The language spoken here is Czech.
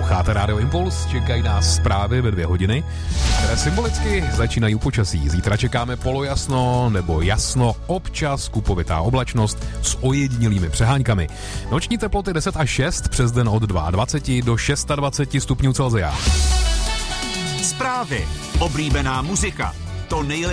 Posloucháte Rádio Impuls, čekají nás zprávy ve 2 hodiny, které symbolicky začínají u počasí. Zítra čekáme polojasno nebo jasno, občas kupovitá oblačnost s ojedinělými přeháňkami. Noční teploty 10 až 6, přes den od 22 do 26 stupňů Celsia. Zprávy, oblíbená muzika, to nejlepší